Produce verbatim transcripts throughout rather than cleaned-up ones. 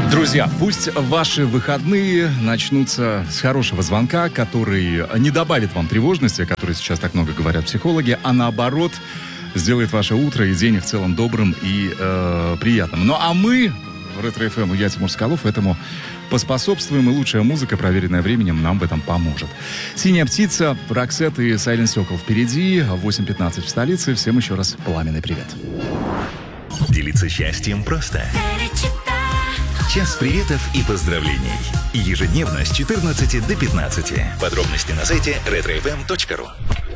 Друзья, пусть ваши выходные начнутся с хорошего звонка, который не добавит вам тревожности, о которой сейчас так много говорят психологи, а наоборот сделает ваше утро и день в целом добрым и э, приятным. Ну а мы, Ретро-эф эм, я Тимур Соколов, этому поспособствуем, и лучшая музыка, проверенная временем, нам в этом поможет. «Синяя птица», «Роксет» и «Silent Circle» впереди, восемь пятнадцать в столице. Всем еще раз пламенный привет. Делиться счастьем просто. Час приветов и поздравлений. Ежедневно с четырнадцати до пятнадцати. Подробности на сайте ретро эф эм точка ру.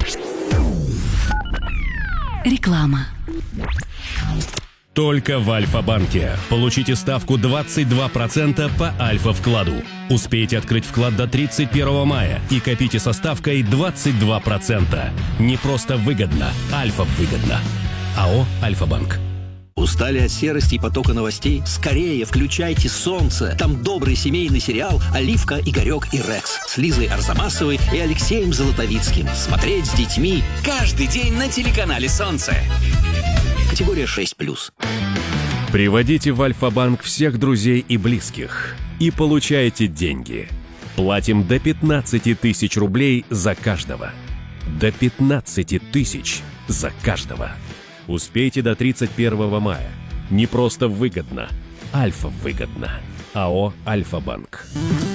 Реклама. Только в Альфа-банке. Получите ставку двадцать два процента по Альфа-вкладу. Успейте открыть вклад до тридцать первого мая и копите со ставкой двадцать два процента. Не просто выгодно, Альфа-выгодно. АО «Альфа-банк». Устали от серости и потока новостей? Скорее включайте «Солнце». Там добрый семейный сериал «Оливка, Игорек и Рекс» с Лизой Арзамасовой и Алексеем Золотовицким. Смотреть с детьми каждый день на телеканале «Солнце». Категория шесть плюс. Приводите в Альфа-банк всех друзей и близких и получайте деньги. Платим до пятнадцати тысяч рублей за каждого. До пятнадцати тысяч за каждого. Успейте до тридцать первого мая. Не просто выгодно, Альфа-выгодно. АО «Альфа-банк».